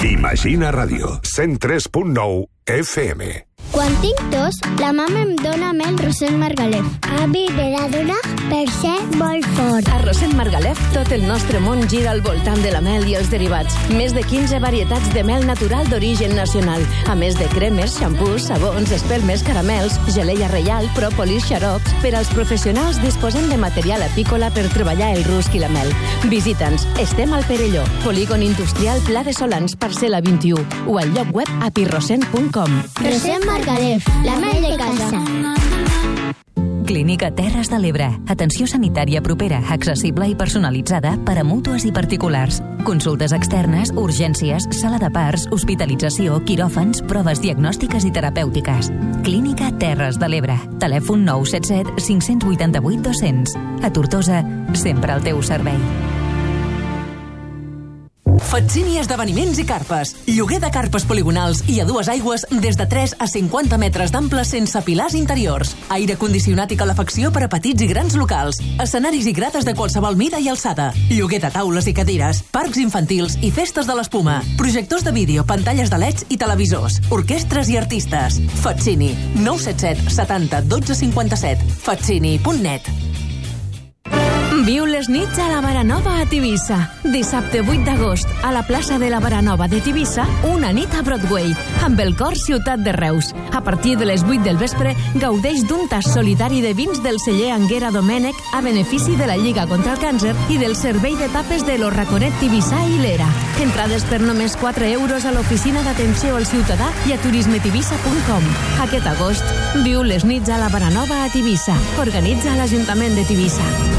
Imagina Ràdio, 103.9 FM. Quan tinc tos, la mama em dona mel Rossend Margalef. Avi me la dona per ser molt fort. A Rossend Margalef tot el nostre món gira al voltant de la mel i els derivats. Més de 15 varietats de mel natural d'origen nacional. A més de cremes, xampús, sabons, espelmes, caramels, geleia reial, pròpolis, xarops. Per als professionals disposem de material apícola per treballar el rusc i la mel. Visita'ns. Estem al Perelló, polígon industrial Pla de Solans, parcel·la 21, o al lloc web apirrossend.com. Rossend Margalef, la mel de casa. Clínica Terres de l'Ebre. Atenció sanitària propera, accessible i personalitzada per a mútues i particulars. Consultes externes, urgències, sala de parts, hospitalització, quiròfans, proves diagnòstiques i terapèutiques. Clínica Terres de l'Ebre. Telèfon 977 588 200. A Tortosa, sempre al teu servei. Fatsini Esdeveniments i Carpes. Lloguer de carpes poligonals i a dues aigües des de 3 a 50 metres d'ample sense pilars interiors. Aire condicionat i calefacció per a petits i grans locals. Escenaris i grades de qualsevol mida i alçada. Lloguer de taules i cadires. Parcs infantils i festes de l'espuma. Projectors de vídeo, pantalles de LEDs i televisors. Orquestres i artistes. Fatsini. 977 70 12 57. Fatsini.net. Viu les nits a la Baranova a Tivissa. Dissabte 8 d'agost, a la plaça de la Baranova de Tivissa, una nit a Broadway, amb el cor Ciutat de Reus. A partir de les 8 del vespre, gaudeix d'un tas solidari de vins del celler Anguera Domènech a benefici de la Lliga contra el Càncer i del servei de tapes de Los Raconet Tivissa i l'Era. Entrades per només 4 euros a l'oficina d'atenció al ciutadà i a turismetivissa.com. Aquest agost, viu les nits a la Baranova a Tivissa. Organitza l'Ajuntament de Tivissa.